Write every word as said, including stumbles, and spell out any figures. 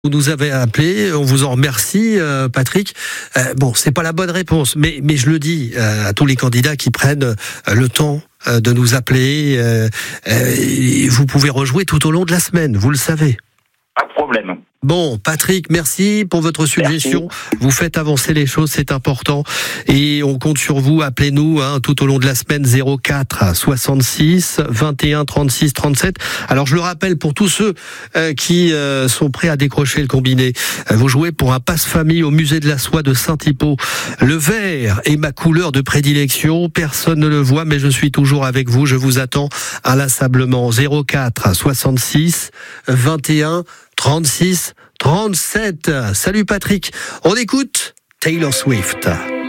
Vous nous avez appelé, on vous en remercie, euh, Patrick. Euh, bon, c'est pas la bonne réponse, mais mais je le dis euh, à tous les candidats qui prennent euh, le temps euh, de nous appeler. Euh, euh, vous pouvez rejouer tout au long de la semaine, vous le savez. Pas de problème. Bon, Patrick, merci pour votre suggestion. Merci. Vous faites avancer les choses, c'est important. Et on compte sur vous. Appelez-nous hein, tout au long de la semaine zéro quatre soixante-six vingt et un trente-six trente-sept. Alors je le rappelle pour tous ceux euh, qui euh, sont prêts à décrocher le combiné. Euh, vous jouez pour un passe-famille au musée de la soie de Saint-Hippo. Le vert est ma couleur de prédilection. Personne ne le voit, mais je suis toujours avec vous. Je vous attends inlassablement. zéro quatre soixante-six vingt et un trente-six trente-sept. Salut Patrick. On écoute Taylor Swift.